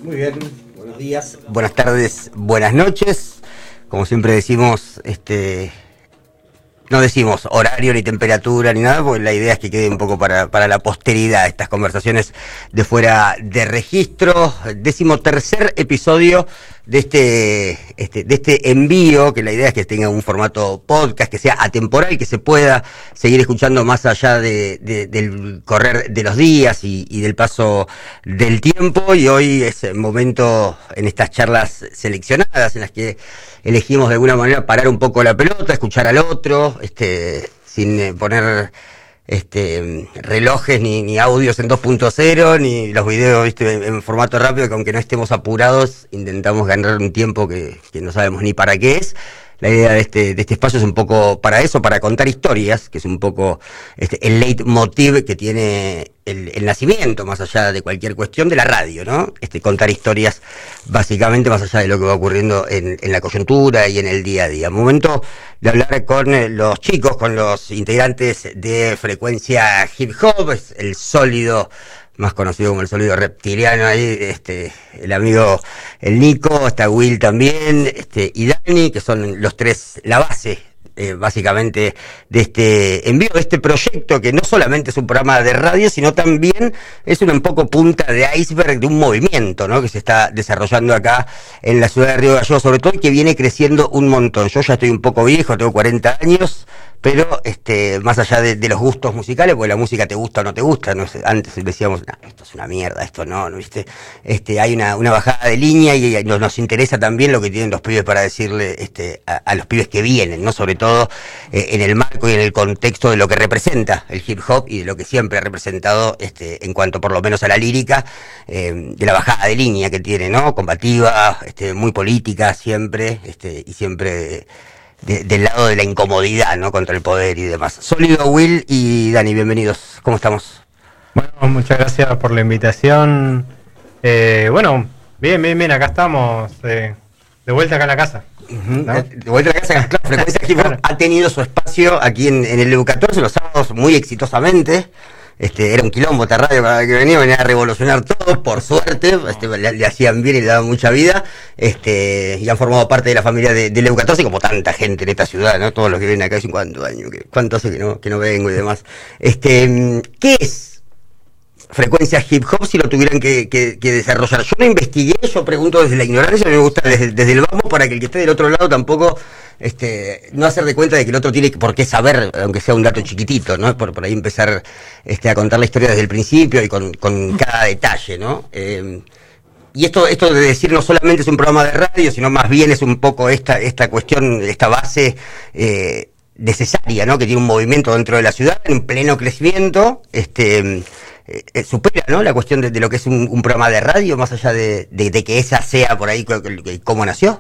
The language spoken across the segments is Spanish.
Muy bien, buenos días, buenas tardes, buenas noches. Como siempre decimos, no decimos horario ni temperatura ni nada, porque la idea es que quede un poco para la posteridad estas conversaciones de fuera de registro. 13º episodio de este envío, que la idea es que tenga un formato podcast, que sea atemporal, que se pueda seguir escuchando más allá del correr de los días y del paso del tiempo. Y hoy es el momento, en estas charlas seleccionadas, en las que elegimos de alguna manera parar un poco la pelota, escuchar al otro, sin poner relojes ni audios en 2.0, ni los videos en formato rápido, que aunque no estemos apurados, intentamos ganar un tiempo que no sabemos ni para qué es. La idea de este espacio es un poco para eso, para contar historias, que es un poco el leitmotiv que tiene el nacimiento, más allá de cualquier cuestión, de la radio, ¿no? Contar historias, básicamente, más allá de lo que va ocurriendo en la coyuntura y en el día a día. Momento de hablar con los chicos, con los integrantes de Frecuencia Hip Hop, es el sólido, más conocido como el sólido reptiliano ahí, el amigo, el Nico, está Will también, y Dani, que son los tres, la base, básicamente, de este envío, de este proyecto, que no solamente es un programa de radio, sino también es un poco punta de iceberg de un movimiento, ¿no?, que se está desarrollando acá en la ciudad de Río Gallegos, sobre todo, y que viene creciendo un montón. Yo ya estoy un poco viejo, tengo 40 años, pero más allá de los gustos musicales, porque la música te gusta o no te gusta, ¿no? Antes decíamos, no, esto es una mierda, esto no, ¿viste? Hay una bajada de línea y nos interesa también lo que tienen los pibes para decirle a los pibes que vienen, ¿no? Sobre todo en el marco y en el contexto de lo que representa el hip hop y de lo que siempre ha representado en cuanto por lo menos a la lírica, de la bajada de línea que tiene, ¿no? Combativa, muy política siempre, y siempre del lado de la incomodidad, ¿no?, contra el poder y demás. Sólido, Will y Dani, bienvenidos. ¿Cómo estamos? Bueno, muchas gracias por la invitación. Bien, acá estamos, de vuelta acá en la casa. ¿No? De vuelta a la casa, claro, Frecuencia Hip Hop ha tenido su espacio aquí en el EU14 los sábados muy exitosamente. Era un quilombo esta radio cada vez que venía a revolucionar todo, por suerte, le hacían bien y le daban mucha vida, y han formado parte de la familia del EU14, como tanta gente en esta ciudad, ¿no? Todos los que vienen acá dicen cuánto hace que no vengo y demás. ¿Qué es Frecuencia Hip Hop si lo tuvieran que desarrollar? Yo no investigué, yo pregunto desde la ignorancia, me gusta desde el vamos, para que el que esté del otro lado tampoco no hacer de cuenta de que el otro tiene por qué saber, aunque sea un dato chiquitito, ¿no? Por ahí empezar a contar la historia desde el principio y con cada detalle, ¿no? Y esto de decir no solamente es un programa de radio, sino más bien es un poco esta cuestión, esta base necesaria, ¿no?, que tiene un movimiento dentro de la ciudad en pleno crecimiento, supera, ¿no?, la cuestión de lo que es un programa de radio, más allá de que esa sea por ahí cómo nació.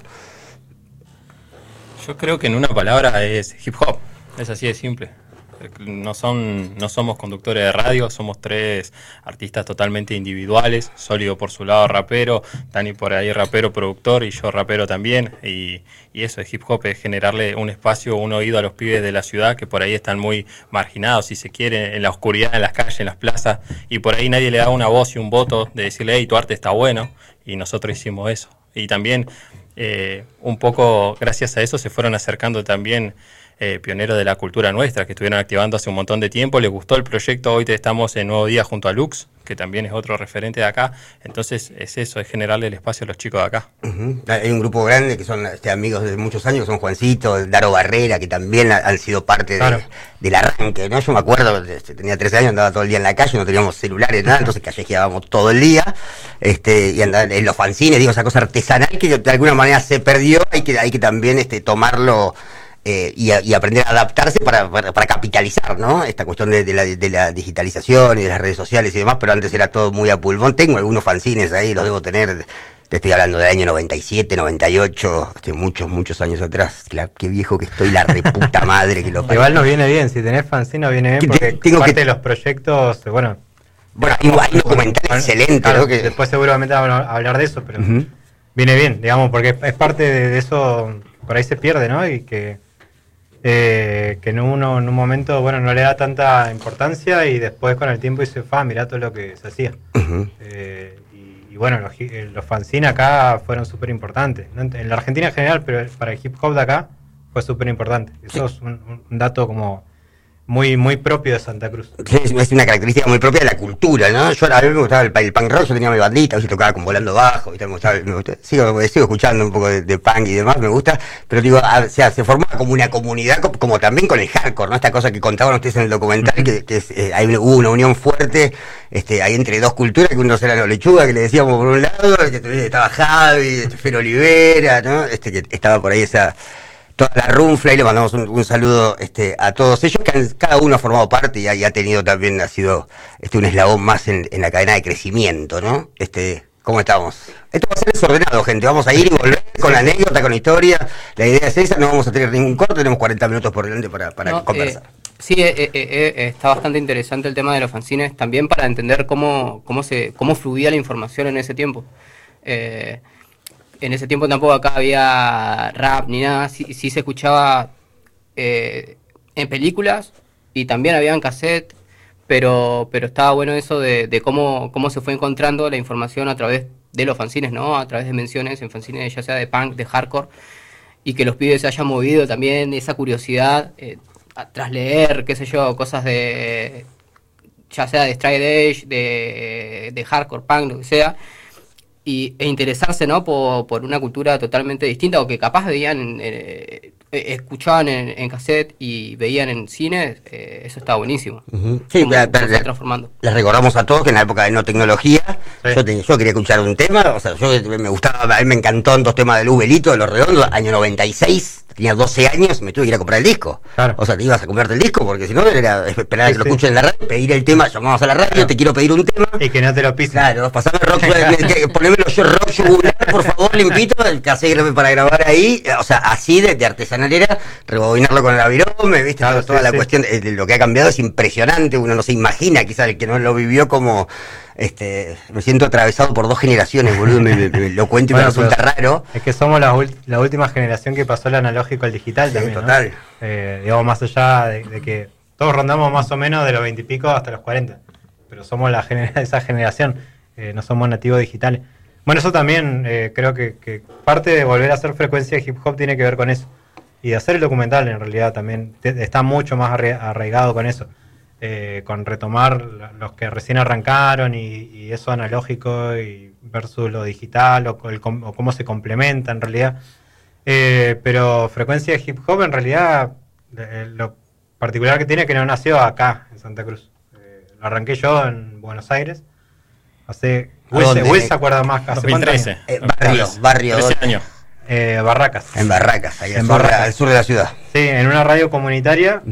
Yo creo que en una palabra es hip hop, es así de simple. No somos conductores de radio, somos tres artistas totalmente individuales. Sólido por su lado rapero, Dani por ahí rapero, productor, y yo rapero también, y eso es hip hop, es generarle un espacio, un oído a los pibes de la ciudad que por ahí están muy marginados, si se quiere, en la oscuridad, en las calles, en las plazas, y por ahí nadie le da una voz y un voto de decirle, hey, tu arte está bueno, y nosotros hicimos eso. Y también un poco gracias a eso se fueron acercando también pioneros de la cultura nuestra, que estuvieron activando hace un montón de tiempo. Les gustó el proyecto, hoy estamos en Nuevo Día junto a Lux, que también es otro referente de acá. Entonces es eso, es generarle el espacio a los chicos de acá. Hay un grupo grande que son amigos de muchos años, que son Juancito, Daro Barrera, que también han sido parte del arranque, ¿no? Yo me acuerdo, tenía 13 años, andaba todo el día en la calle, no teníamos celulares, nada, entonces callejeábamos todo el día, y andaba en los fanzines, esa cosa artesanal que de alguna manera se perdió, hay que también tomarlo y aprender a adaptarse para capitalizar, ¿no?, esta cuestión de la digitalización y de las redes sociales y demás, pero antes era todo muy a pulmón. Tengo algunos fanzines ahí, los debo tener, te estoy hablando del año 97, 98, muchos años atrás. Qué viejo que estoy, la reputa madre que lo parió. Igual nos viene bien, si tenés fanzine nos viene bien, porque parte de los proyectos, hay un documental excelente, claro, ¿no? Que después seguramente vamos a hablar de eso, pero viene bien, digamos, porque es parte de eso, por ahí se pierde, ¿no? Y que uno en un momento, no le da tanta importancia y después con el tiempo dice, mirá todo lo que se hacía. Y bueno, los fanzines acá fueron súper importantes, ¿no? En la Argentina en general, pero para el hip hop de acá fue súper importante. Eso es un dato como muy propio de Santa Cruz. Sí, es una característica muy propia de la cultura, ¿no? A mí me gustaba el punk rock, yo tenía mi bandita, a veces tocaba con Volando Bajo, ¿viste? Sigo escuchando un poco de punk y demás, me gusta, pero digo, o sea, se formaba como una comunidad, como también con el hardcore, ¿no? Esta cosa que contaban ustedes en el documental, hubo una unión fuerte ahí entre dos culturas, que uno era los Lechuga, que le decíamos por un lado, que estaba Javi, Fer Olivera, ¿no? Que estaba por ahí toda la runfla, y le mandamos un saludo a todos ellos, que cada uno ha formado parte y ha tenido también, ha sido un eslabón más en la cadena de crecimiento, ¿no? ¿Cómo estamos? Esto va a ser desordenado, gente, vamos a ir y volver con anécdota, con historia, la idea es esa, no vamos a tener ningún corte, tenemos 40 minutos por delante para conversar. Sí, está bastante interesante el tema de los fanzines, también para entender cómo fluía la información en ese tiempo. En ese tiempo tampoco acá había rap ni nada, sí se escuchaba en películas y también había en cassette, pero estaba bueno eso de cómo se fue encontrando la información a través de los fanzines, ¿no? A través de menciones en fanzines, ya sea de punk, de hardcore, y que los pibes se hayan movido también, esa curiosidad, tras leer, qué sé yo, cosas de, ya sea de straight edge, de hardcore, punk, lo que sea, e interesarse, ¿no? por una cultura totalmente distinta, o que capaz veían, escuchaban en cassette y veían en cine, eso estaba buenísimo. Uh-huh. Sí, transformando. Les recordamos a todos que en la época de no tecnología, sí, yo quería escuchar un tema, o sea, me gustaba, a mí me encantó dos temas del Ubelito, de Los Redondos, año 96, tenía 12 años, me tuve que ir a comprar el disco. Claro. O sea, te ibas a comprarte el disco, porque si no era esperar a que lo escuchen en la radio, pedir el tema, llamabas a la radio, te quiero pedir un tema. Y que no te lo pisen. Claro, pasame rock, ponémelo yo rock yugular, por favor, limpito, el cassette para grabar ahí, o sea, así de artesanal era, rebobinarlo con el avirome, ¿viste? Claro, toda la cuestión, lo que ha cambiado es impresionante, uno no se imagina, quizás el que no lo vivió como... me siento atravesado por dos generaciones, boludo, me lo cuento y me resulta raro. Es que somos la última generación que pasó el analógico al digital también, total. ¿no? Digamos, más allá de que todos rondamos más o menos de los 20 y pico hasta los 40, pero somos esa generación, no somos nativos digitales. Bueno, eso también creo que parte de volver a hacer frecuencia de hip hop tiene que ver con eso, y de hacer el documental en realidad también está mucho más arraigado con eso. Con retomar los que recién arrancaron y eso analógico y versus lo digital o cómo se complementa en realidad. Pero frecuencia de hip hop en realidad lo particular que tiene es que no nació acá en Santa Cruz. Lo arranqué yo en Buenos Aires hace... Will se acuerda más, hace 2013. Barrio 13 años. Barracas. En Barracas, ahí al sur de la ciudad. Sí, en una radio comunitaria.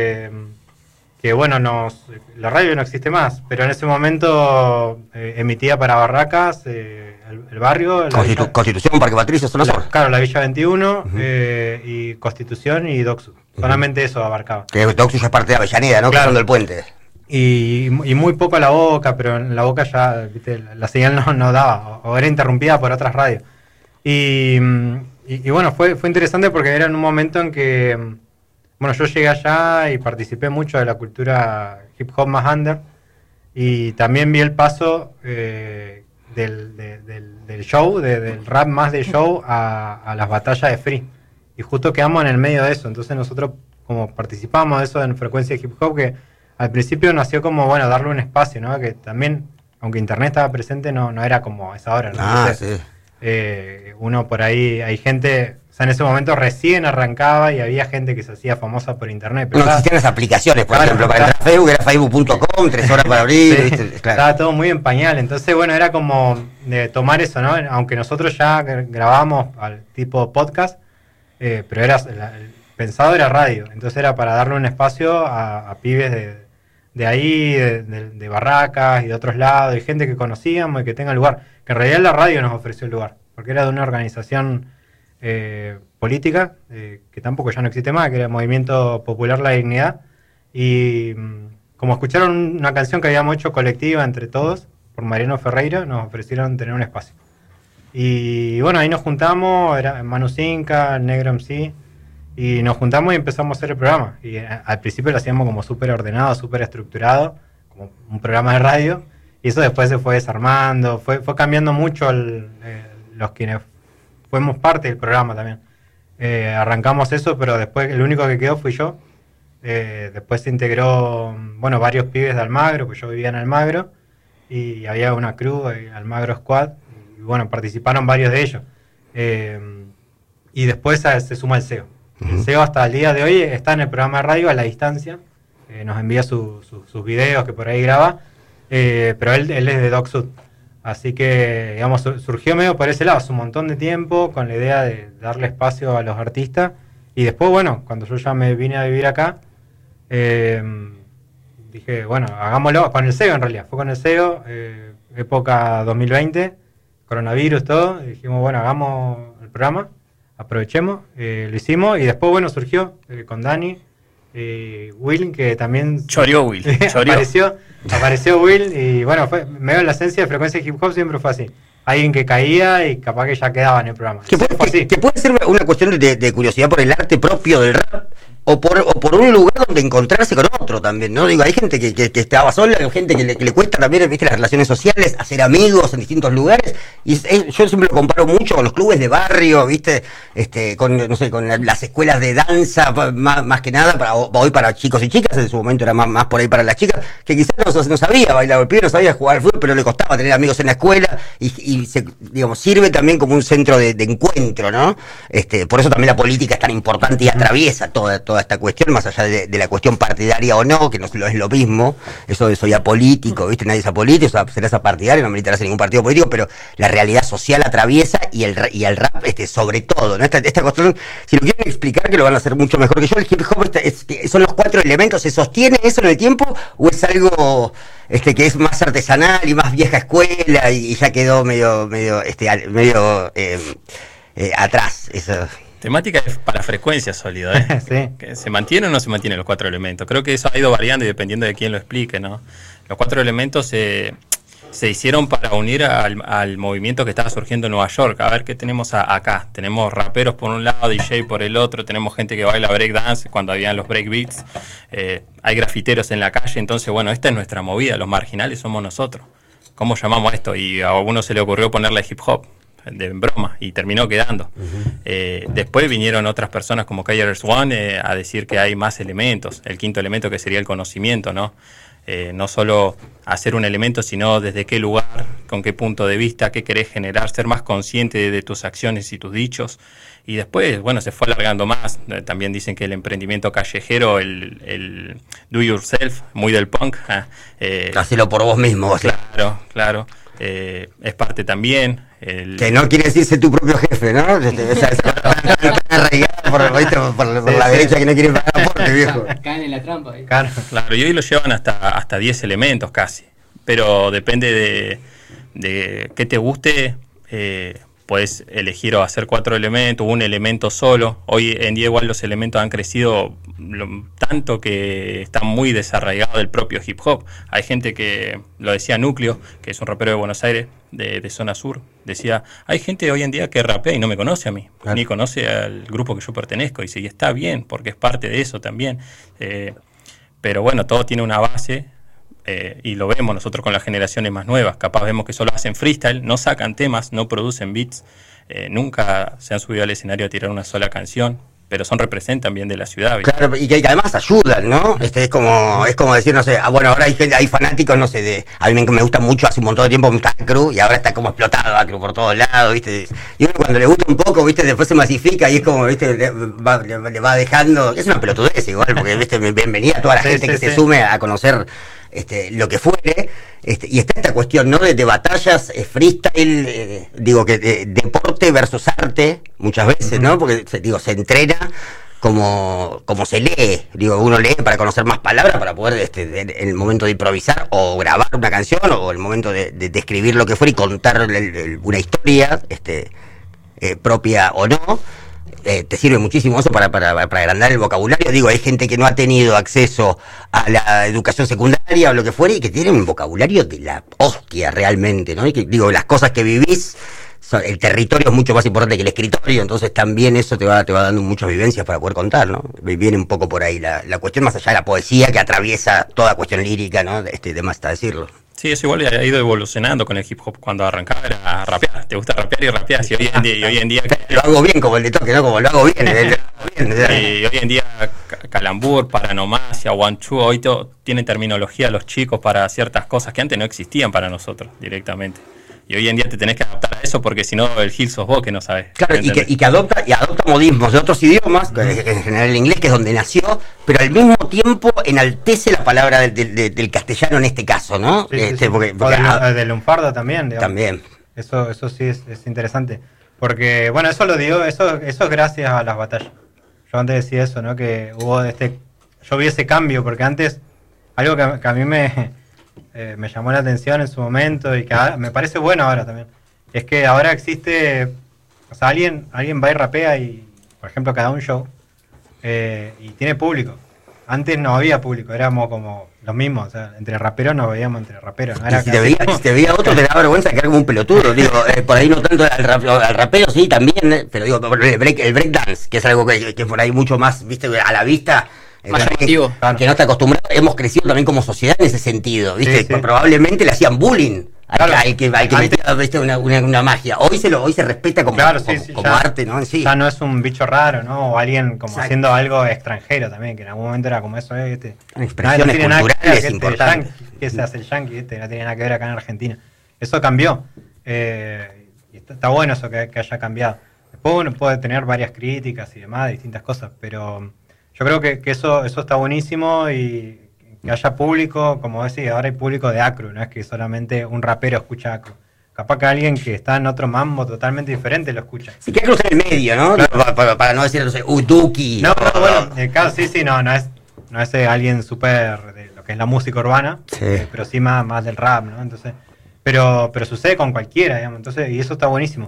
Que bueno, la radio no existe más, pero en ese momento emitía para Barracas, el barrio... Constitución, Parque Patricio, zona sur. Claro, la Villa 21, y Constitución y Doxu. Solamente eso abarcaba. Que Doxu ya es parte de Avellaneda, ¿no? Claro. Cruzando el puente. Y muy poco a La Boca, pero en La Boca ya, viste, la señal no daba, o era interrumpida por otras radios. Y bueno, fue interesante porque era en un momento en que... Bueno, yo llegué allá y participé mucho de la cultura hip hop más under, y también vi el paso del show, del rap más de show a las batallas de free, y justo quedamos en el medio de eso. Entonces nosotros como participamos de eso en frecuencia de hip hop, que al principio nació como, bueno, darle un espacio, ¿no? Que también, aunque internet estaba presente, no era como a esa hora, ¿no? Entonces, sí. Uno por ahí, hay gente... O sea, en ese momento recién arrancaba y había gente que se hacía famosa por internet. Pero no existían las aplicaciones, por ejemplo, para entrar a Facebook era facebook.com, 3 horas para abrir. Sí, ¿viste? Claro. Estaba todo muy en pañal. Entonces, bueno, era como de tomar eso, ¿no? Aunque nosotros ya grabábamos al tipo podcast, pero el pensado era radio. Entonces era para darle un espacio a pibes de ahí, de Barracas y de otros lados, y gente que conocíamos y que tenga lugar. Que en realidad la radio nos ofreció el lugar, porque era de una organización... política, que tampoco ya no existe más, que era el Movimiento Popular La Dignidad, y como escucharon una canción que habíamos hecho colectiva entre todos, por Mariano Ferreira, nos ofrecieron tener un espacio. Y bueno, ahí nos juntamos, era Manu Zinca, el Negro MC, y nos juntamos y empezamos a hacer el programa. Y al principio lo hacíamos como súper ordenado, súper estructurado, como un programa de radio, Y eso después se fue desarmando, fue cambiando mucho los quienes fuimos parte del programa también. Arrancamos eso, pero después el único que quedó fui yo. Después se integró, bueno, varios pibes de Almagro, pues yo vivía en Almagro, y había una crew, Almagro Squad, y bueno, participaron varios de ellos. Y después se suma el CEO. El CEO hasta el día de hoy está en el programa de radio a la distancia, nos envía sus videos que por ahí graba, pero él es de Doc Sud. Así que, digamos, surgió medio por ese lado, hace un montón de tiempo, con la idea de darle espacio a los artistas. Y después, bueno, cuando yo ya me vine a vivir acá, dije, bueno, hagámoslo con el SEO en realidad. Fue con el SEO, época 2020, coronavirus, todo. Y dijimos, bueno, hagamos el programa, aprovechemos, lo hicimos. Y después, bueno, surgió con Dani, Will, que también... Choreó Will, choreó. Apareció Will y bueno, medio la esencia de Frecuencia Hip Hop siempre fue así. Alguien que caía y capaz que ya quedaba en el programa. Que puede ser una cuestión de curiosidad por el arte propio del rap o por un lugar donde encontrarse con otro también, ¿no? Digo, hay gente que estaba sola, hay gente que le cuesta también, viste, las relaciones sociales, hacer amigos en distintos lugares, y yo siempre lo comparo mucho con los clubes de barrio, viste, con, no sé, con las escuelas de danza, más que nada, hoy para chicos y chicas, en su momento era más por ahí para las chicas, que quizás no sabía bailar, el pibe no sabía jugar al fútbol, pero le costaba tener amigos en la escuela, y digamos, sirve también como un centro de encuentro, ¿no? Por eso también la política es tan importante y atraviesa toda esta cuestión, más allá de la cuestión partidaria o no, que no es lo mismo, eso de soy apolítico, ¿viste? Nadie es apolítico, o sea, serás apartidario, no militarás en ningún partido político, pero la realidad social atraviesa y el rap sobre todo, ¿no? Esta cuestión, si lo quieren explicar, que lo van a hacer mucho mejor que yo, el hip hop son los 4 elementos, ¿se sostiene eso en el tiempo o es algo que es más artesanal y más vieja escuela y ya quedó medio atrás? Eso. Temática es para Frecuencia Sólido, Sí. ¿Se mantiene o no se mantienen los 4 elementos? Creo que eso ha ido variando y dependiendo de quién lo explique, ¿no? Los 4 elementos se hicieron para unir al movimiento que estaba surgiendo en Nueva York. A ver qué tenemos acá. Tenemos raperos por un lado, DJ por el otro, tenemos gente que baila breakdance cuando habían los breakbeats, hay grafiteros en la calle, entonces bueno, esta es nuestra movida, los marginales somos nosotros. ¿Cómo llamamos a esto? Y a uno se le ocurrió ponerle hip hop, de broma, y terminó quedando. Después vinieron otras personas como KRS-One a decir que hay más elementos, el 5.º elemento que sería el conocimiento, ¿no? No solo hacer un elemento, sino desde qué lugar, con qué punto de vista, qué querés generar, ser más consciente de tus acciones y tus dichos. Y después, bueno, se fue alargando más. También dicen que el emprendimiento callejero, el do yourself, muy del punk. Hacelo por vos mismo. Claro. Es parte también. Que no quiere decirse tu propio jefe, ¿no? Esa arraigada por la derecha que no quiere pagar aporte, viejo. Caen en la trampa. Claro, y hoy lo llevan hasta 10 elementos casi. Pero depende de qué te guste. Puedes elegir o hacer 4 elementos, un elemento solo. Hoy en día igual los elementos han crecido tanto que están muy desarraigados del propio hip hop. Hay gente que, lo decía Núcleo, que es un rapero de Buenos Aires, de zona sur, decía, hay gente hoy en día que rapea y no me conoce a mí, ni conoce al grupo que yo pertenezco, y sí, está bien, porque es parte de eso también. Pero bueno, todo tiene una base. Y lo vemos nosotros con las generaciones más nuevas, capaz vemos que solo hacen freestyle, no sacan temas, no producen beats, nunca se han subido al escenario a tirar una sola canción, pero representan bien de la ciudad, ¿viste? Claro, y que además ayudan, ¿no? Es como decir, no sé, bueno, ahora hay fanáticos, no sé, a mí me gusta mucho, hace un montón de tiempo me gusta Acru, y ahora está como explotado Acru por todos lados, ¿viste? Y uno cuando le gusta un poco, ¿viste? Después se masifica y es como, ¿viste? Le va dejando, es una pelotudez igual, porque, ¿viste? Bienvenida a toda la gente que se sume a conocer lo que fuere, y está esta cuestión, ¿no? De batallas, freestyle, digo que deporte versus arte, muchas veces, ¿no? Porque, se entrena como se lee, uno lee para conocer más palabras, para poder, en el momento de improvisar, o grabar una canción, o el momento de escribir lo que fuera y contar una historia, propia o no. Te sirve muchísimo eso para agrandar el vocabulario. Hay gente que no ha tenido acceso a la educación secundaria o lo que fuera y que tiene un vocabulario de la hostia realmente, ¿no? Y que, las cosas que vivís, el territorio es mucho más importante que el escritorio, entonces también eso te va dando muchas vivencias para poder contar, ¿no? Viene un poco por ahí la cuestión, más allá de la poesía que atraviesa toda cuestión lírica, ¿no? De más está decirlo. Sí, eso igual ha ido evolucionando con el hip hop. Cuando arrancaba era rapear. Te gusta rapear y rapear. Y hoy en día lo hago bien como el de toque, ¿no? Como lo hago bien. Y hoy en día calambur, paranomasia, one two, hoy tienen terminología los chicos para ciertas cosas que antes no existían para nosotros directamente. Y hoy en día te tenés que adaptar a eso porque si no el Gil sos vos que no sabés. Claro, y que adopta modismos de otros idiomas, en general el inglés, que es donde nació, pero al mismo tiempo enaltece la palabra del castellano en este caso, ¿no? Sí. Porque del lunfardo también, digamos. También. Eso sí es interesante. Porque, bueno, eso lo digo, eso es gracias a las batallas. Yo antes decía eso, ¿no? Que hubo yo vi ese cambio, porque antes, algo que a mí me llamó la atención en su momento y que me parece bueno ahora también, es que ahora existe, o sea, alguien va y rapea y, por ejemplo, cada un show y tiene público. Antes no había público, éramos como los mismos, o sea, entre raperos nos veíamos entre raperos. ¿No? Era si te veía otro te da vergüenza quedar como un pelotudo, digo, por ahí no tanto al rapero, sí, también, pero digo, el breakdance, que es algo que por ahí mucho más, viste, a la vista, que no está acostumbrado, hemos crecido también como sociedad en ese sentido, ¿viste? Sí. Probablemente le hacían bullying al que metía, ¿viste? una magia. Hoy se respeta como arte, ¿no? En sí. Ya no es un bicho raro, ¿no? O alguien como haciendo algo extranjero también, que en algún momento era como eso, expresiones culturales importantes. Que se hace el yankee, no tiene nada que ver acá en Argentina. Eso cambió. Y está bueno eso que haya cambiado. Después uno puede tener varias críticas y demás, distintas cosas, pero yo creo que eso está buenísimo y que haya público, como decía, ahora hay público de acro, no es que solamente un rapero escucha acro. Capaz que alguien que está en otro mambo totalmente diferente lo escucha. Sí, que acro está en el medio, ¿no? Claro. Para no decir, no sé, Utuki. No, bueno, en el caso no es alguien súper de lo que es la música urbana, pero sí más del rap, ¿no? Entonces, pero sucede con cualquiera, digamos, entonces, y eso está buenísimo.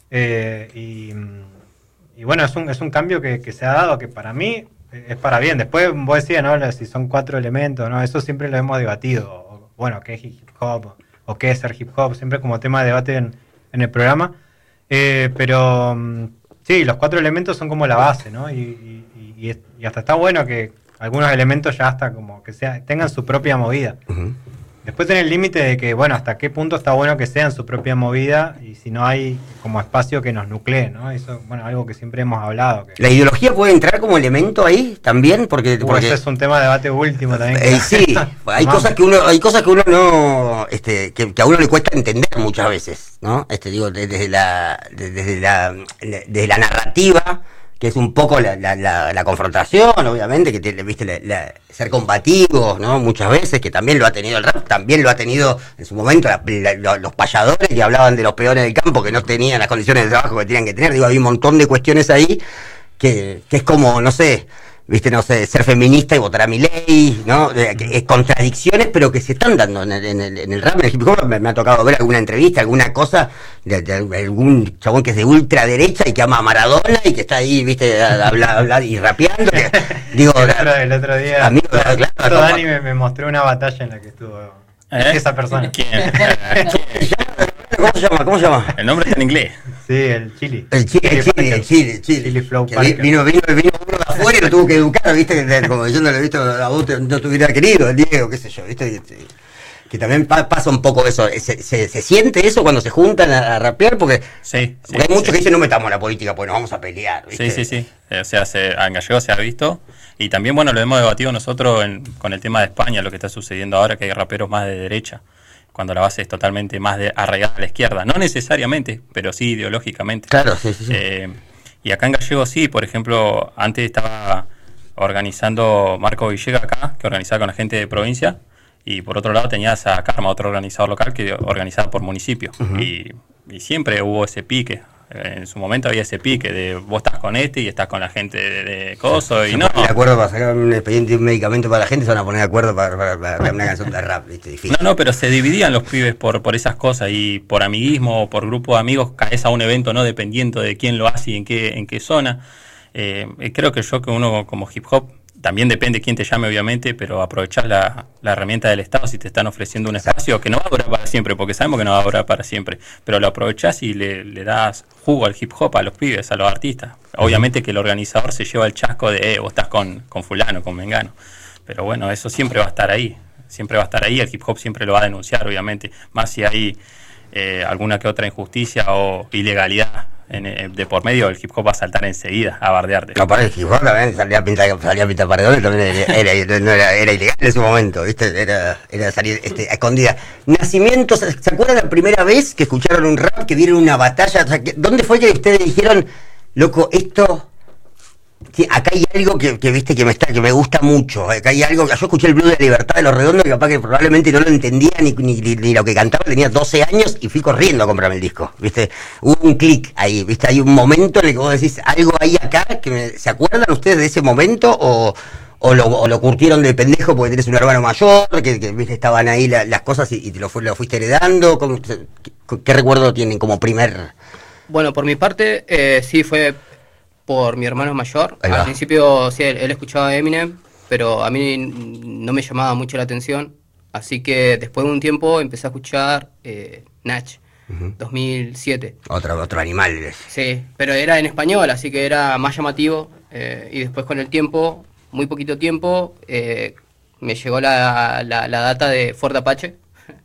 Y bueno, es un cambio que se ha dado, que para mí es para bien. Después vos decías, ¿no? Si son 4 elementos, ¿no? Eso siempre lo hemos debatido. Bueno, ¿qué es hip hop? ¿O qué es ser hip hop? Siempre como tema de debate en el programa. Pero sí, los 4 elementos son como la base, ¿no? Y hasta está bueno que algunos elementos ya hasta como que tengan su propia movida. Uh-huh. Después tiene el límite de que, bueno, hasta qué punto está bueno que sean su propia movida y si no hay como espacio que nos nuclee, ¿no? Eso, bueno, algo que siempre hemos hablado. ¿La ideología puede entrar como elemento ahí también? Porque ese es un tema de debate último también. Sí, hay cosas que uno no, que a uno le cuesta entender muchas veces, ¿no? Digo, desde la narrativa, que es un poco la confrontación, obviamente, que viste ser combativos, ¿no? Muchas veces, que también lo ha tenido el rap, también lo ha tenido en su momento los payadores que hablaban de los peones del campo que no tenían las condiciones de trabajo que tenían que tener. Digo, hay un montón de cuestiones ahí que es como, no sé, viste, no sé, ser feminista y votar a Milei, ¿no? Contradicciones, pero que se están dando en el rap, en el hip hop. Me ha tocado ver alguna entrevista, alguna cosa de algún chabón que es de ultraderecha y que ama a Maradona y que está ahí, viste, hablar y rapeando. Digo, el otro día, amigo, claro, Dani me mostró una batalla en la que estuvo esa persona. ¿Quién? ¿Cómo se llama? El nombre está en inglés. Sí, el Chili. El Chili Flow Parker. Vino uno de afuera y lo tuvo que educar, viste, como diciéndole, viste, a vos no te hubiera querido, el Diego, qué sé yo, viste, que también pasa un poco eso. ¿Se siente eso cuando se juntan a rapear? Porque hay muchos que dicen no metamos la política, pues nos vamos a pelear, ¿viste? Sí. O sea, en Gallego se ha visto. Y también, bueno, lo hemos debatido nosotros con el tema de España, lo que está sucediendo ahora, que hay raperos más de derecha, cuando la base es totalmente más arraigada a la izquierda. No necesariamente, pero sí ideológicamente. Claro, sí. Y acá en Gallego sí, por ejemplo, antes estaba organizando Marco Villegas acá, que organizaba con la gente de provincia, y por otro lado tenías a Karma, otro organizador local que organizaba por municipio. Uh-huh. Y siempre hubo ese pique. En su momento había ese pique de vos estás con y estás con la gente de Coso y no. De acuerdo para sacar un expediente y un medicamento para la gente, se van a poner de acuerdo para una canción de rap, ¿viste? Difícil. No, pero se dividían los pibes por esas cosas y por amiguismo o por grupo de amigos caes a un evento no dependiendo de quién lo hace y en qué zona. Creo que uno como hip hop también depende quién te llame, obviamente, pero aprovechar la herramienta del Estado si te están ofreciendo un espacio que no va a durar para siempre, porque sabemos que no va a durar para siempre, pero lo aprovechás y le das jugo al hip hop, a los pibes, a los artistas. Obviamente que el organizador se lleva el chasco de vos estás con fulano, con mengano, pero bueno, eso siempre va a estar ahí. siempre va a estar ahí, el hip hop siempre lo va a denunciar, obviamente, más si hay alguna que otra injusticia o ilegalidad de por medio, el hip hop va a saltar enseguida a bardearte. No, para el hip hop también salía a pintar paredones, también era ilegal en su momento, ¿viste? Era salir escondida. Nacimientos, ¿se acuerdan la primera vez que escucharon un rap, que vieron una batalla? O sea, ¿dónde fue que ustedes dijeron, loco, esto... Sí, acá hay algo que viste que me gusta mucho. Acá hay algo. Yo escuché el blues de la Libertad de los Redondos, que capaz que probablemente no lo entendía ni lo que cantaba. Tenía 12 años y fui corriendo a comprarme el disco, viste. Hubo un clic ahí, viste. Hay un momento en el que vos decís algo ahí acá ¿se acuerdan ustedes de ese momento o lo curtieron de pendejo porque tenés un hermano mayor que viste, estaban ahí las cosas y te lo fuiste heredando? ¿Qué recuerdo tienen como primer? Bueno, por mi parte, sí fue por mi hermano mayor. Al principio sí, él escuchaba Eminem, pero a mí no me llamaba mucho la atención, así que después de un tiempo empecé a escuchar Nach, 2007. Otro animal. Sí, pero era en español, así que era más llamativo, y después con el tiempo, muy poquito tiempo, me llegó la data de Fuerte Apache,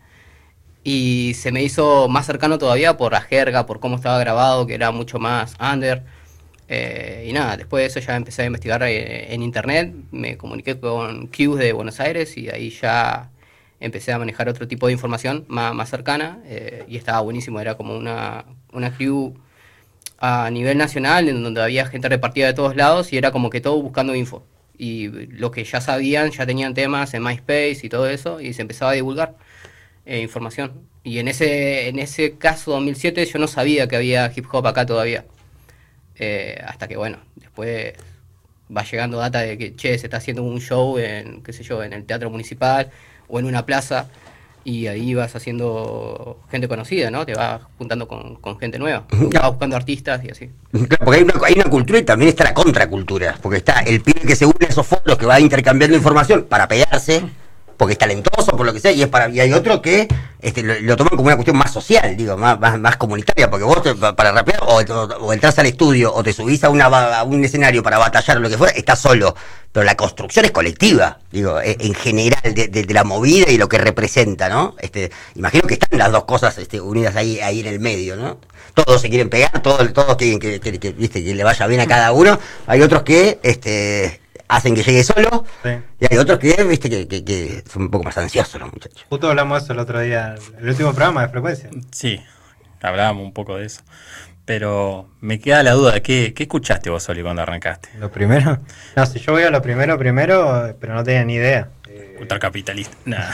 y se me hizo más cercano todavía por la jerga, por cómo estaba grabado, que era mucho más under. Y nada, después de eso ya empecé a investigar en internet, me comuniqué con Q's de Buenos Aires y ahí ya empecé a manejar otro tipo de información más cercana, y estaba buenísimo, era como una Q a nivel nacional en donde había gente repartida de todos lados y era como que todo buscando info. Y los que ya sabían, ya tenían temas en MySpace y todo eso, y se empezaba a divulgar información. Y en ese caso 2007 yo no sabía que había hip hop acá todavía. Hasta que bueno, después va llegando data de que se está haciendo un show en, qué sé yo, en el Teatro Municipal o en una plaza, y ahí vas haciendo gente conocida, ¿no? Te vas juntando con gente nueva, vas buscando artistas y así. Claro, porque hay una cultura y también está la contracultura, porque está el pibe que se une a esos foros, que va intercambiando información para pegarse, porque es talentoso, por lo que sea, y hay otro que lo toman como una cuestión más social, digo, más comunitaria, porque vos para rapear o entras al estudio o te subís a un escenario para batallar o lo que fuera, estás solo, pero la construcción es colectiva, digo, en general, de la movida y lo que representa, ¿no? Imagino que están las dos cosas unidas ahí en el medio, ¿no? Todos se quieren pegar, todos quieren que viste, que le vaya bien a cada uno. Hay otros que hacen que llegue solo, sí. Y hay otros que, viste, que son un poco más ansiosos los muchachos. Justo hablamos de eso el otro día, el último programa de Frecuencia. Sí, hablábamos un poco de eso. Pero me queda la duda, ¿qué escuchaste vos, Oli, cuando arrancaste? ¿Lo primero? No, si yo voy a lo primero, pero no tenía ni idea. Ultracapitalista.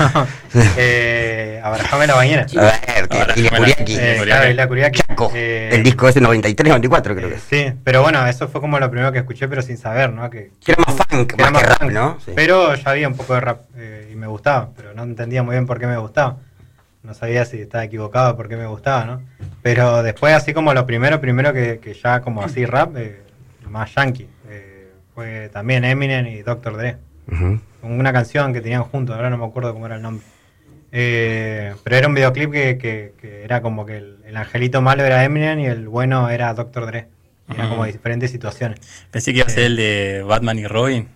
Abrajame la bañera. A ver, Ilya Kuriaki. Chaco. El disco ese 93, 94 creo que es. Sí, pero bueno, eso fue como lo primero que escuché, pero sin saber, ¿no? Que era más funk, más que rap, ¿no? Sí. Pero ya había un poco de rap y me gustaba, pero no entendía muy bien por qué me gustaba. No sabía si estaba equivocado por qué me gustaba, ¿no? Pero después, así como lo primero que ya como así rap, más yankee, fue también Eminem y Dr. Dre. Una canción que tenían juntos, ahora no me acuerdo cómo era el nombre. Pero era un videoclip que era como que el angelito malo era Eminem y el bueno era Dr. Dre. Eran como diferentes situaciones. Pensé que iba a ser el de Batman y Robin.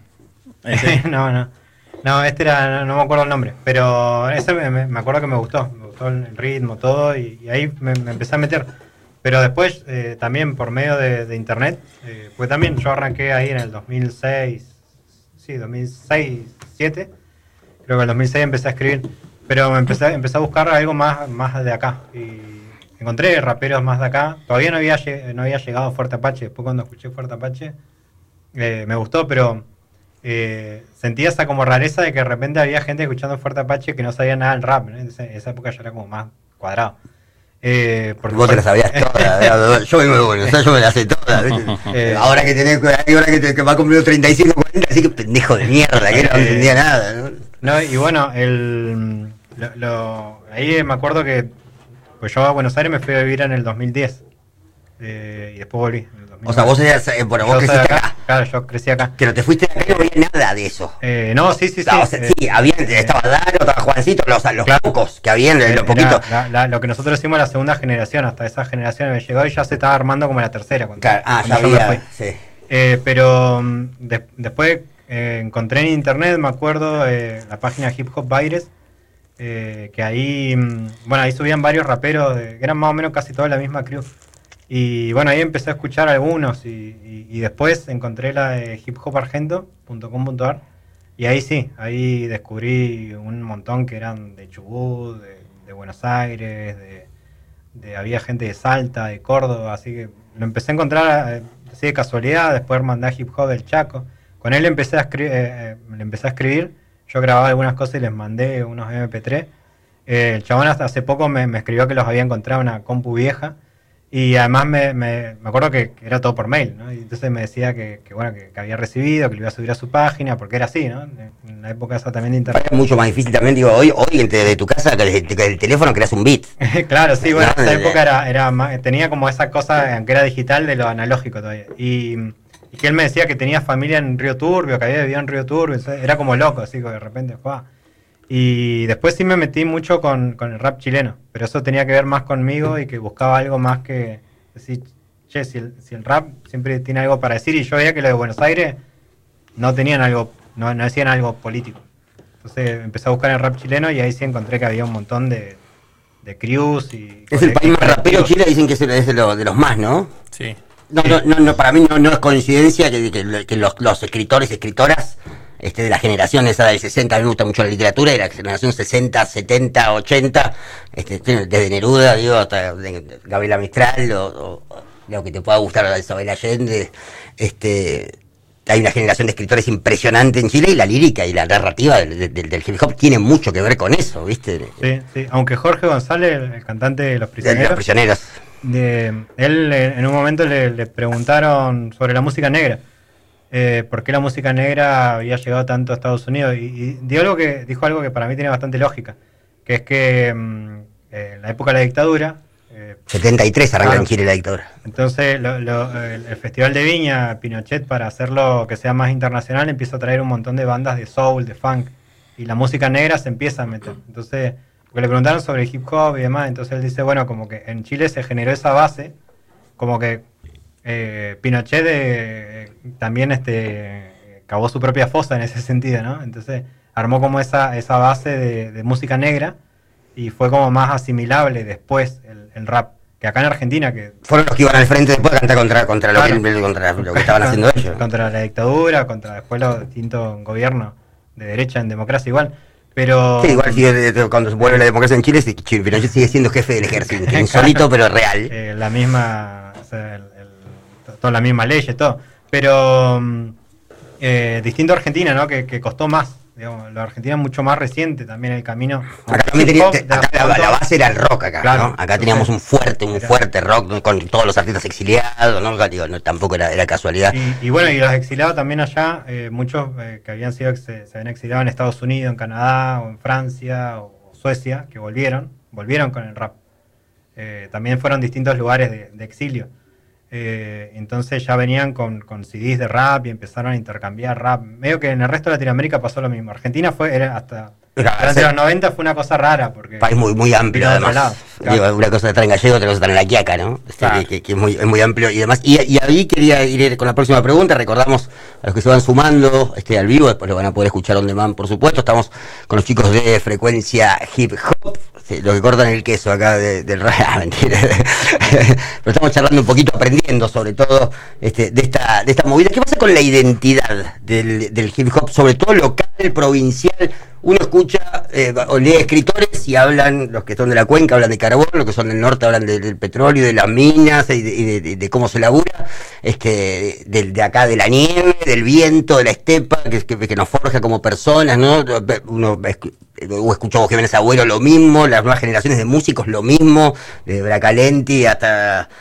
No, este era, no me acuerdo el nombre, pero ese me acuerdo que me gustó el ritmo, todo, y ahí me empecé a meter. Pero después, también por medio de internet, pues también yo arranqué ahí en el 2006, 2006-2007, creo que en el 2006 empecé a escribir, pero empecé a buscar algo más de acá, y encontré raperos más de acá. Todavía no había llegado Fuerte Apache. Después cuando escuché Fuerte Apache, me gustó, pero sentía esa como rareza de que de repente había gente escuchando Fuerte Apache que no sabía nada del rap, ¿no? En esa época yo era como más cuadrado. Vos te las sabías todas. Yo vengo de Buenos Aires, yo me las sé todas. Ahora que va a cumplir 35, 40, así que pendejo de mierda, que no entendía nada, ¿no? Y bueno, ahí me acuerdo que pues yo a Buenos Aires me fui a vivir en el 2010, y después volví. O sea, vos vos creciste acá. Claro, yo crecí acá. Que no te fuiste de acá y no había nada de eso. No, sí. O sea, estaba Daro, estaba Juancito, los claro, pocos que habían, los poquitos. Lo que nosotros hicimos la segunda generación, hasta esa generación me llegó y ya se estaba armando como la tercera. Claro, ya había, sí. Pero después encontré en internet, me acuerdo, la página Hip Hop Baires, que ahí, bueno, ahí subían varios raperos, que eran más o menos casi toda la misma crew. Y bueno, ahí empecé a escuchar algunos y después encontré la de hiphopargento.com.ar y ahí sí, ahí descubrí un montón que eran de Chubut, de Buenos Aires, había gente de Salta, de Córdoba, así que lo empecé a encontrar así de casualidad. Después mandé a Hip Hop del Chaco. Con él le empecé a escribir. Yo grababa algunas cosas y les mandé unos MP3. El chabón hasta hace poco me escribió que los había encontrado en una compu vieja. Y además me acuerdo que era todo por mail, ¿no? Y entonces me decía que había recibido, que lo iba a subir a su página, porque era así, ¿no? En la época esa también de internet. Es mucho más difícil también, digo, hoy de tu casa, que desde el teléfono creas un beat. Claro, sí, bueno, en esa época era más, tenía como esa cosa, aunque era digital, de lo analógico todavía. Y que él me decía que tenía familia en Río Turbio, que había vivido en Río Turbio, era como loco, así que de repente, ¡guau! Y después sí me metí mucho con el rap chileno, pero eso tenía que ver más conmigo y que buscaba algo más que decir, che, si el rap siempre tiene algo para decir, y yo veía que lo de Buenos Aires no tenían algo, no decían algo político. Entonces empecé a buscar el rap chileno y ahí sí encontré que había un montón de crews y... Es el país más rapero. Chile dicen que es de los más, ¿no? Sí. No, para mí no es coincidencia que los escritores y escritoras de la generación esa del 60, a mí me gusta mucho la literatura, y la generación 60, 70, 80, desde Neruda, digo, hasta Gabriela Mistral, o lo que te pueda gustar de Isabel Allende, hay una generación de escritores impresionante en Chile, y la lírica y la narrativa del hip hop tiene mucho que ver con eso, ¿viste? Sí, aunque Jorge González, el cantante de Los Prisioneros, él en un momento le preguntaron sobre la música negra, por qué la música negra había llegado tanto a Estados Unidos, y dijo algo que para mí tiene bastante lógica, que es que en la época de la dictadura, 73 arranca en Chile la dictadura. Entonces el Festival de Viña, Pinochet, para hacerlo que sea más internacional, empieza a traer un montón de bandas de soul, de funk, y la música negra se empieza a meter. Entonces, porque le preguntaron sobre el hip hop y demás, entonces él dice, bueno, como que en Chile se generó esa base, como que Pinochet también cavó su propia fosa en ese sentido, ¿no? Entonces armó como esa base de música negra, y fue como más asimilable después el rap, que acá en Argentina, que fueron los que iban al frente después a cantar contra lo que estaban haciendo ellos. Contra la dictadura, contra después los distintos gobiernos de derecha en democracia igual. Pero sí, igual cuando vuelve la democracia en Chile, Pinochet sigue siendo jefe del ejército, insólito pero real. La misma, o sea, toda la misma ley y todo. Pero distinto a Argentina, ¿no? Que costó más. Digamos, la Argentina es mucho más reciente también el camino. Acá la base era el rock acá, claro, ¿no? Acá teníamos un fuerte rock con todos los artistas exiliados, ¿no? Digo, tampoco era casualidad. Y bueno, y los exiliados también allá, muchos que habían sido se habían exiliado en Estados Unidos, en Canadá, o en Francia, o Suecia, que volvieron con el rap. También fueron distintos lugares de exilio. Entonces ya venían con CDs de rap y empezaron a intercambiar rap. Medio que en el resto de Latinoamérica pasó lo mismo. Argentina durante los 90 fue una cosa rara, porque país muy amplio además. Claro. Digo, una cosa está en gallego, otra cosa está en la quiaca, ¿no? Claro. Que es muy amplio y demás. Y ahí quería ir con la próxima pregunta. Recordamos a los que se van sumando al vivo, después lo van a poder escuchar on demand, por supuesto. Estamos con los chicos de Frecuencia Hip Hop, lo que cortan el queso acá del rap. Mentira. Pero estamos charlando un poquito, aprendiendo sobre todo de esta movida. ¿Qué pasa con la identidad del hip hop, sobre todo local, provincial? Uno escucha o lee escritores y hablan, los que son de la cuenca hablan de carbón, los que son del norte hablan del petróleo, de las minas y de cómo se labura, de acá de la nieve, del viento, de la estepa, que nos forja como personas, ¿no? Uno escuchó a Jiménez Agüero lo mismo, las nuevas generaciones de músicos lo mismo, de Bracalenti hasta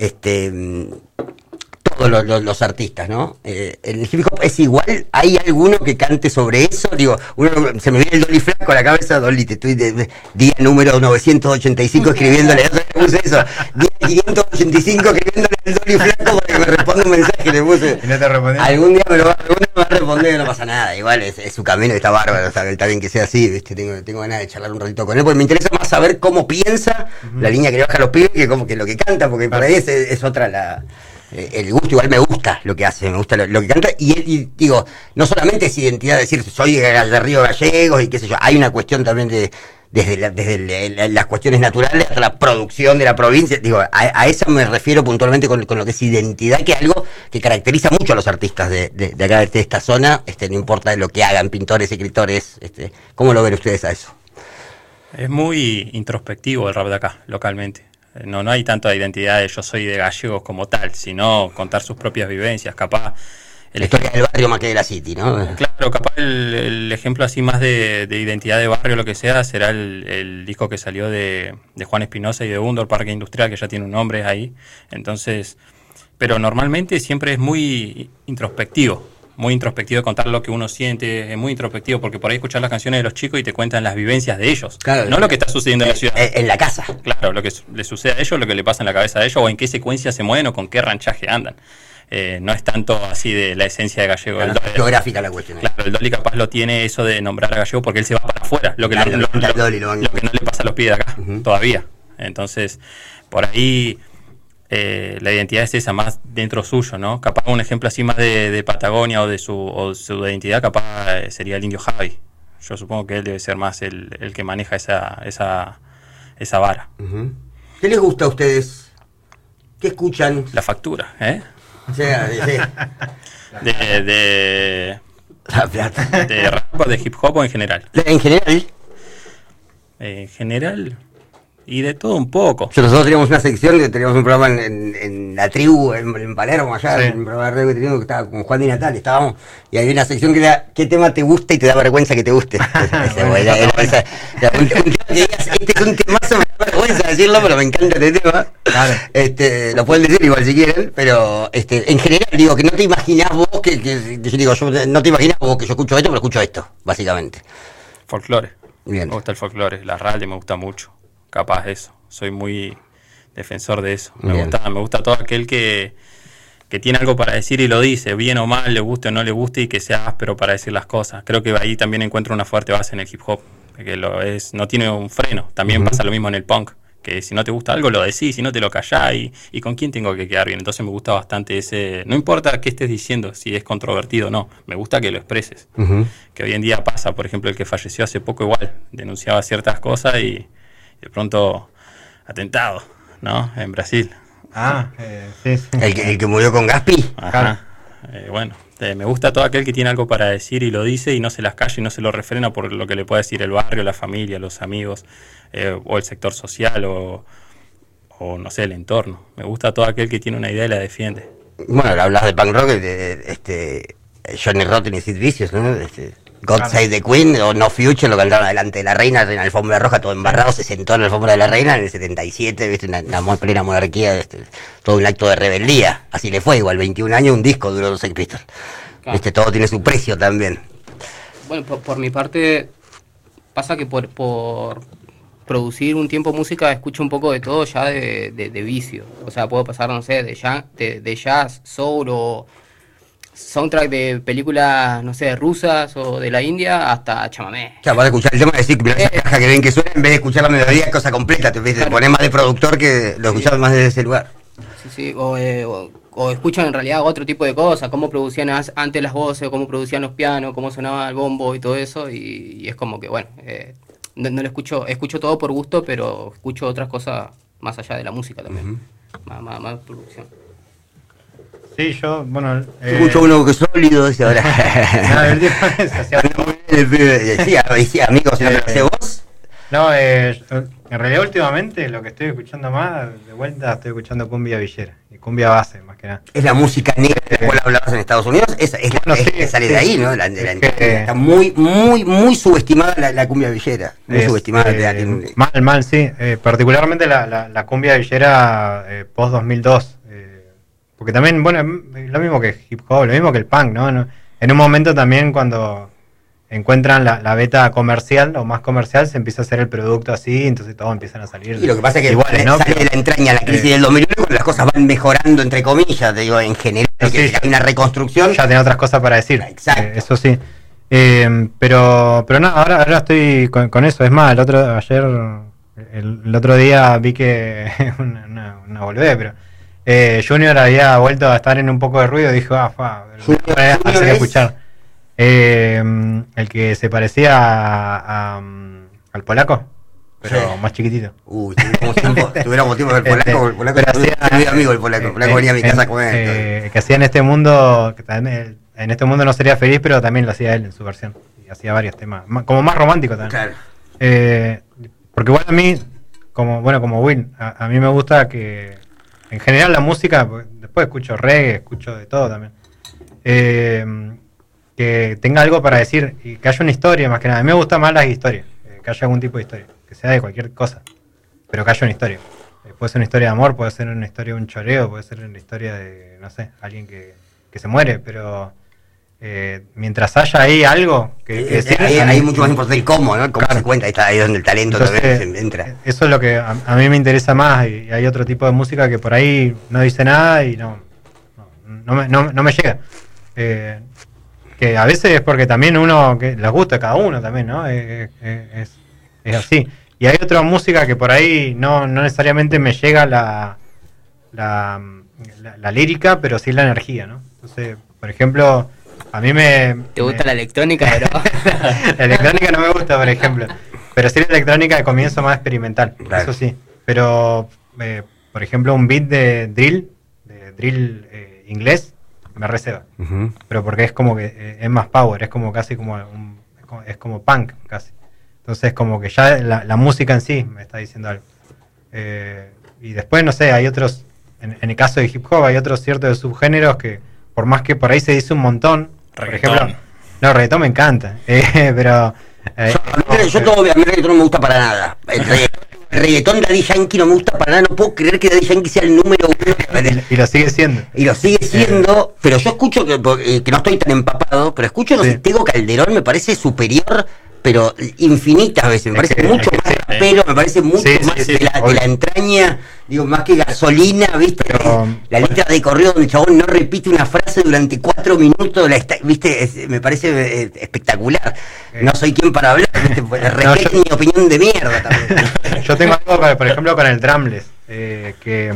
todos los artistas, ¿no? El hip hop es igual. ¿Hay alguno que cante sobre eso? Digo, se me viene el Dolly Flaco a la cabeza. Dolly, te estoy día número 985 escribiéndole, puse eso, día 585 escribiéndole al Dolly Flaco para que me responda un mensaje, le puse. ¿Y no te respondió? Algún día me va a responder, no pasa nada, igual es su camino, está bárbaro, está bien que sea así, ¿viste? Tengo ganas de charlar un ratito con él, porque me interesa más saber cómo piensa la línea que le baja a los pibes que lo que canta, porque por ahí es otra el gusto, igual me gusta lo que hace, me gusta lo que canta, y digo, no solamente es identidad, decir, soy de Río Gallegos y qué sé yo, hay una cuestión también desde las cuestiones naturales hasta la producción de la provincia, digo, a eso me refiero puntualmente con lo que es identidad, que es algo que caracteriza mucho a los artistas de acá, de esta zona, no importa lo que hagan, pintores, escritores, ¿cómo lo ven ustedes a eso? Es muy introspectivo el rap de acá, localmente. No hay tanta identidad de yo soy de Gallegos como tal, sino contar sus propias vivencias, capaz. La historia del barrio más que de la city, ¿no? Claro, capaz el ejemplo así más de identidad de barrio, lo que sea, será el disco que salió de Juan Espinosa y de Undor, Parque Industrial, que ya tiene un nombre ahí. Entonces, pero normalmente siempre es muy introspectivo de contar lo que uno siente, es muy introspectivo, porque por ahí escuchar las canciones de los chicos y te cuentan las vivencias de ellos, claro, no lo que está sucediendo en la ciudad. En la casa. Claro, lo que le sucede a ellos, lo que le pasa en la cabeza a ellos, o en qué secuencia se mueven o con qué ranchaje andan. No es tanto así de la esencia de Gallego. Claro, geográfica la cuestión. Claro, el Dolly capaz lo tiene eso de nombrar a Gallego porque él se va para afuera, lo que no le pasa a los pibes de acá, todavía. Entonces, por ahí la identidad es esa, más dentro suyo, ¿no? Capaz un ejemplo así más de Patagonia o de su identidad, capaz sería el Indio Javi. Yo supongo que él debe ser más el que maneja esa vara. ¿Qué les gusta a ustedes? ¿Qué escuchan? La factura, ¿eh? O sea, de rap o de hip hop o en general. En general. En general, y de todo un poco. Nosotros teníamos una sección, teníamos un programa en la tribu, en Palermo, allá, sí. Un programa de radio que teníamos que estaba con Juan Di Natale, estábamos, y había una sección que era ¿qué tema te gusta y te da vergüenza que te guste? Un tema que digas, este es un temazo, me da vergüenza decirlo, pero me encanta este tema. Claro. Lo pueden decir igual si quieren, pero en general digo que no te imaginás vos yo no te imaginás vos que yo escucho esto, pero escucho esto, básicamente. Folclore. Bien. Me gusta el folclore, la radio me gusta mucho. Capaz eso, soy muy defensor de eso. Me gusta todo aquel que tiene algo para decir y lo dice, bien o mal, le guste o no le guste, y que sea áspero para decir las cosas. Creo que ahí también encuentro una fuerte base en el hip hop, que no tiene un freno. También pasa lo mismo en el punk, que si no te gusta algo lo decís, si no te lo callás, y con quién tengo que quedar bien. Entonces me gusta bastante ese, no importa qué estés diciendo, si es controvertido o no, me gusta que lo expreses. Que hoy en día pasa, por ejemplo, el que falleció hace poco igual, denunciaba ciertas cosas y de pronto atentado, ¿no? En Brasil. Sí. ¿El que murió con Gaspi? Ajá. Bueno, me gusta todo aquel que tiene algo para decir y lo dice y no se las calla y no se lo refrena por lo que le pueda decir el barrio, la familia, los amigos, o el sector social, o no sé, el entorno. Me gusta todo aquel que tiene una idea y la defiende. Bueno, hablas de punk rock, de Johnny Rotten y Sid Vicious, ¿no? God Save the Queen o No Future lo cantaron delante de la reina en la alfombra roja, todo embarrado, se sentó en la alfombra de la reina en el 77, ¿viste? Una plena monarquía, todo un acto de rebeldía. Así le fue, igual 21 años, un disco duró los Sex Pistols. Claro. Todo tiene su precio también. Bueno, por mi parte, pasa que por producir un tiempo música escucho un poco de todo ya de vicio. O sea, puedo pasar, no sé, de jazz, soul o soundtrack de películas, no sé, rusas o de la India hasta chamamé. Claro, vas a escuchar el tema y decir que esa caja que ven que suena, en vez de escuchar la melodía, cosa completa, te pones más de productor que lo escuchas más desde ese lugar. Sí, o escuchan en realidad otro tipo de cosas, cómo producían antes las voces, cómo producían los pianos, cómo sonaba el bombo y todo eso, y es como que, bueno, no lo escucho todo por gusto, pero escucho otras cosas más allá de la música también, más producción. Sí, yo, bueno... Escucho uno que es sólido, dice ahora. Sí, amigos, ¿no lo hace vos? No, en realidad últimamente lo que estoy escuchando más, de vuelta estoy escuchando cumbia villera, y cumbia base, más que nada. Es la música negra de la cual hablabas en Estados Unidos, es que sale de ahí, ¿no? Está muy subestimada la cumbia villera, muy subestimada. Mal, sí. Particularmente la cumbia villera post-2002. Porque también, bueno, lo mismo que hip hop, lo mismo que el punk, ¿no? En un momento también cuando encuentran la beta comercial o más comercial, se empieza a hacer el producto así, entonces todos empiezan a salir. Y lo que pasa es que iguales, ¿no? Sale de la entraña la crisis del 2001 cuando las cosas van mejorando, entre comillas, te digo, en general, que hay una reconstrucción. Ya tenía otras cosas para decir. Exacto. Eso sí. Pero no, ahora estoy con eso. Es más, el otro día vi que una boludez, pero Junior había vuelto a estar en un poco de ruido y dijo, voy a hacer escuchar. El que se parecía al polaco, pero más chiquitito. Tuviéramos tiempo del polaco. El polaco era muy amigo del polaco. El polaco venía a mi casa a comer. Que hacía en este mundo, que también, en este mundo no sería feliz, pero también lo hacía él en su versión. Y hacía varios temas, como más romántico también. Claro. Porque igual a mí, como Will, a mí me gusta que, en general la música, después escucho reggae, escucho de todo también. Que tenga algo para decir y que haya una historia más que nada. A mí me gustan más las historias, que haya algún tipo de historia, que sea de cualquier cosa, pero que haya una historia. Puede ser una historia de amor, puede ser una historia de un choreo, puede ser una historia de, no sé, alguien que se muere, pero mientras haya ahí algo que ahí mucho más importante el cómo, ¿no? Cómo se cuenta, ahí es donde el talento también entra. Eso es lo que a mí me interesa más, y hay otro tipo de música que por ahí no dice nada y no me llega. Que a veces es porque también uno, que les gusta a cada uno también, ¿no? Es así. Y hay otra música que por ahí no necesariamente me llega la lírica, pero sí la energía, ¿no? Entonces, por ejemplo, a mí ¿Te gusta la electrónica? Pero la electrónica no me gusta, por ejemplo. Pero sí la electrónica de comienzo más experimental, claro. Eso sí. Pero, por ejemplo, un beat de drill inglés, me receba. Pero porque es como que es más power, es como casi es como punk casi. Entonces como que ya la música en sí me está diciendo algo. Y después, no sé, hay otros, en el caso de hip hop hay otros ciertos subgéneros que por más que por ahí se dice un montón, reggaetón. Por ejemplo, no, reggaetón me encanta, pero a mí reggaetón no me gusta para nada. El reggaetón de Daddy Yankee no me gusta para nada, no puedo creer que Daddy Yankee sea el número uno. Y lo sigue siendo. Y lo sigue siendo, pero yo escucho que no estoy tan empapado, pero escucho, no sé, Tego Calderón me parece superior, pero infinitas veces, me parece mucho más rapero, me parece mucho más de la entraña, digo, más que Gasolina, ¿viste? Pero, la letra de corrido donde el chabón no repite una frase durante 4 minutos, ¿viste? Me parece espectacular. No soy quien para hablar, respeten mi opinión de mierda también. Yo tengo algo, por ejemplo, con el drumless, que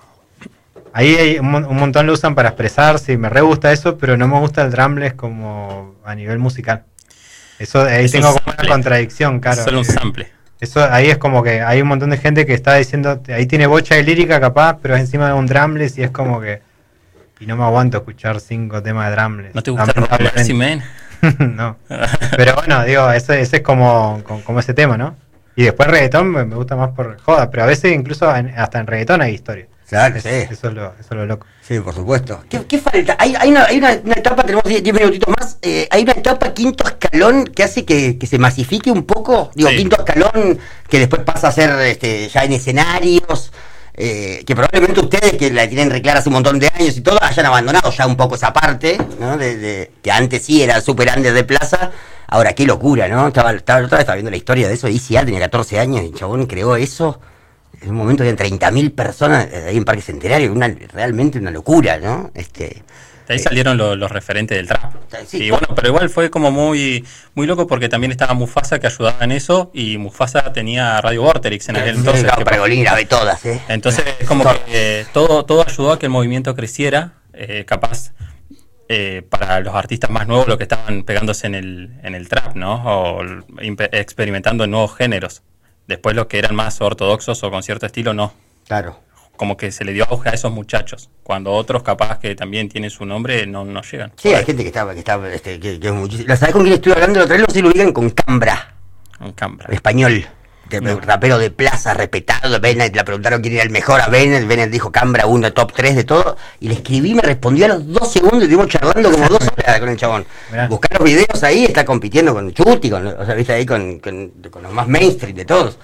ahí hay un montón lo usan para expresarse y me re gusta eso, pero no me gusta el drumless como a nivel musical. Eso ahí tengo como una contradicción, claro. Solo un sample. Eso ahí es como que hay un montón de gente que está diciendo, ahí tiene bocha de lírica capaz, pero es encima de un drumless y es como que, y no me aguanto escuchar 5 temas de drumless. ¿No te gusta Roxy Man? No. Pero bueno, digo, ese es como ese tema, ¿no? Y después reggaetón me gusta más por joda, pero a veces incluso hasta en reggaetón hay historia. Claro, sí. Eso es lo loco. Sí, por supuesto. ¿Qué falta? Hay una etapa, tenemos 10 minutitos más, hay una etapa quinto escalón que hace que se masifique un poco. Digo, sí. Quinto escalón que después pasa a ser ya en escenarios, que probablemente ustedes que la tienen reclara hace un montón de años y todo, hayan abandonado ya un poco esa parte, ¿no? De que antes sí era super under de plaza. Ahora, qué locura, ¿no? Otra vez estaba viendo la historia de eso. ICA tenía 14 años y el chabón creó eso. En un momento habían 30.000 personas ahí en Parque Centenario, realmente una locura, ¿no? De ahí salieron los referentes del trap. Sí, y bueno, pero igual fue como muy loco porque también estaba Mufasa que ayudaba en eso y Mufasa tenía Radio Vorterix en aquel entonces. Claro, Pergolini grabé todas, ¿eh? Entonces es como que todo ayudó a que el movimiento creciera, capaz para los artistas más nuevos, los que estaban pegándose en el trap, ¿no? O experimentando en nuevos géneros. Después los que eran más ortodoxos o con cierto estilo, no. Claro. Como que se le dio auge a esos muchachos. Cuando otros capaz que también tienen su nombre, no llegan. Sí, hay gente que es muchísimo. ¿Sabés con quién estoy hablando? La otra vez no sé si lo ubican con Cambra. Con Cambra. Español. Rapero de plaza, respetado. Bennett, le preguntaron quién era el mejor a Bennett. Bennett dijo Cambra, uno, top 3 de todo. Y le escribí, me respondió a los 2 segundos. Y estuvimos charlando como 2 horas con el chabón. Buscar los videos ahí, está compitiendo con Chuti, o sea, viste ahí con los más mainstream de todos.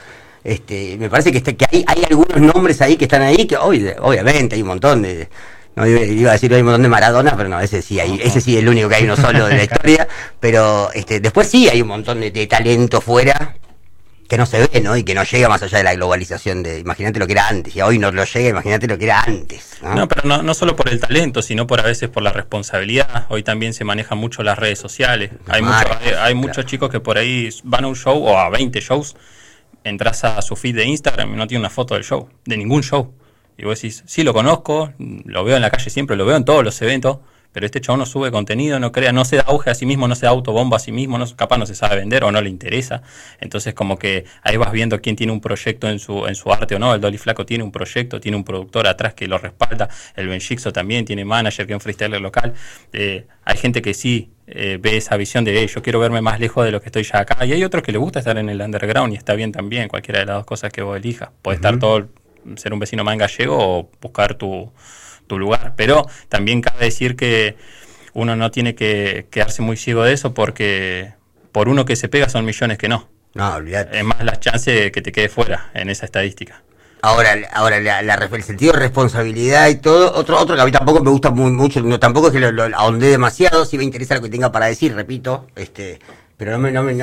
Me parece que hay algunos nombres ahí que están ahí, que obviamente hay un montón de. No iba a decir hay un montón de Maradona, pero no, ese sí es el único que hay uno solo de la historia. Pero después sí hay un montón de talento fuera que no se ve, ¿no? Y que no llega más allá de la globalización. Imagínate lo que era antes, y hoy no lo llega, imagínate lo que era antes, ¿no? No, pero no solo por el talento, sino por a veces por la responsabilidad. Hoy también se manejan mucho las redes sociales. Hay muchos chicos que por ahí van a un show o a 20 shows, entras a su feed de Instagram y no tiene una foto del show, de ningún show. Y vos decís, sí, lo conozco, lo veo en la calle siempre, lo veo en todos los eventos, pero este chabón no sube contenido, no crea, no se da auge a sí mismo, no se da autobomba a sí mismo, capaz no se sabe vender o no le interesa. Entonces como que ahí vas viendo quién tiene un proyecto en su arte o no. El Dolly Flaco tiene un proyecto, tiene un productor atrás que lo respalda, el Ben Jigsaw también tiene manager, que es un freestyler local. Hay gente que sí ve esa visión de yo quiero verme más lejos de lo que estoy ya acá, y hay otros que le gusta estar en el underground y está bien también, cualquiera de las dos cosas que vos elijas. Puede estar ser un vecino más en gallego o buscar tu lugar, pero también cabe decir que uno no tiene que quedarse muy ciego de eso, porque por uno que se pega son millones que no. No, olvidate. Es más las chances de que te quede fuera en esa estadística. Ahora el sentido de responsabilidad y todo, otro que a mí tampoco me gusta mucho, no, tampoco es que lo ahondé demasiado, sí me interesa lo que tenga para decir, repito, pero no me